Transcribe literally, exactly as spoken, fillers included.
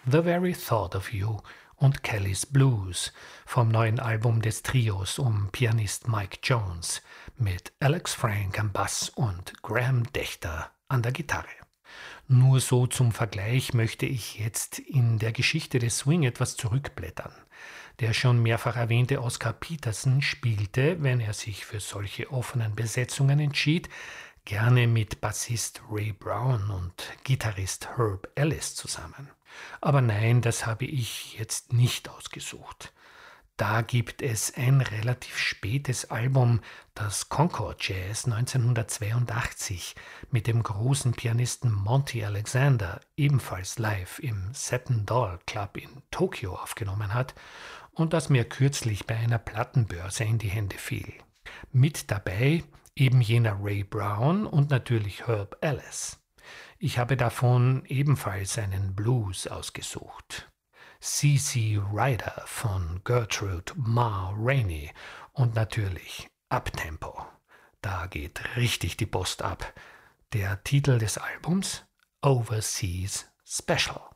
The Very Thought of You und Kelly's Blues vom neuen Album des Trios um Pianist Mike Jones mit Alex Frank am Bass und Graham Dächter an der Gitarre. Nur so zum Vergleich möchte ich jetzt in der Geschichte des Swing etwas zurückblättern. Der schon mehrfach erwähnte Oscar Peterson spielte, wenn er sich für solche offenen Besetzungen entschied, gerne mit Bassist Ray Brown und Gitarrist Herb Ellis zusammen. Aber nein, das habe ich jetzt nicht ausgesucht. Da gibt es ein relativ spätes Album, das Concord Jazz neunzehnhundertzweiundachtzig mit dem großen Pianisten Monty Alexander ebenfalls live im Satin Doll Club in Tokio aufgenommen hat und das mir kürzlich bei einer Plattenbörse in die Hände fiel. Mit dabei eben jener Ray Brown und natürlich Herb Ellis. Ich habe davon ebenfalls einen Blues ausgesucht. C C Rider von Gertrude Ma Rainey und natürlich Uptempo. Da geht richtig die Post ab. Der Titel des Albums: Overseas Special.